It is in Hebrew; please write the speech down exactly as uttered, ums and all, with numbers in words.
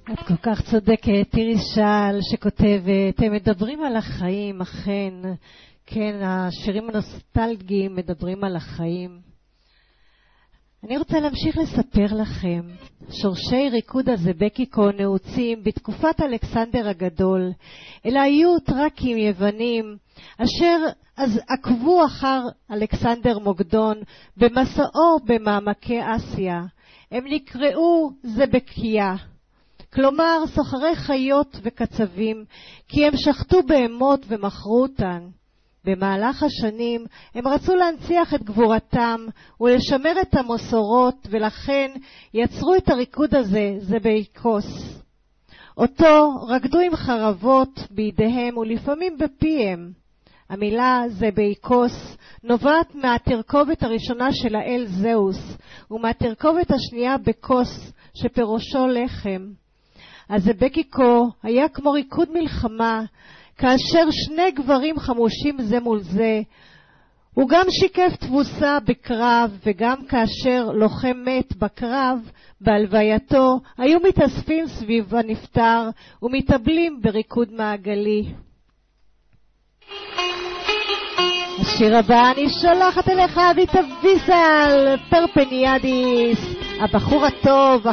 את כל כך צודקת, תירי שעל שכותבת, הם מדברים על החיים, אכן, כן, השירים הנוסטלגיים מדברים על החיים. אני רוצה להמשיך לספר לכם, שורשי ריקוד הזבקיקו נעוצים בתקופת אלכסנדר הגדול, אלא היו טרקים יוונים, אשר אז עקבו אחר אלכסנדר מוקדון במסעו במעמקי אסיה. הם נקראו זבקיה. כלומר סוחרי חיות וקצבים, כי הם שחטו בהמות ומכרו אותן. במהלך השנים הם רצו להנציח את גבורתם ולשמר את המסורות, ולכן יצרו את הריקוד הזה, זבקיקוס. אותו רקדו עם חרבות בידיהם ולפעמים בפיהם. המילה זבקיקוס נובעת מהתרכובת הראשונה של האל זהוס, ומהתרכובת השנייה בקוס, שפירושו לחם. הזבקיקו היה כמו ריקוד מלחמה, כאשר שני גברים חמושים זה מול זה. הוא גם שיקף תבוסה בקרב, וגם כאשר לוחם מת בקרב, בהלווייתו, היו מתאספים סביב הנפטר ומתאבלים בריקוד מעגלי. השיר הבא אני שולחת אליך אביטה ויזל, פרפניאדיס, הבחור הטוב,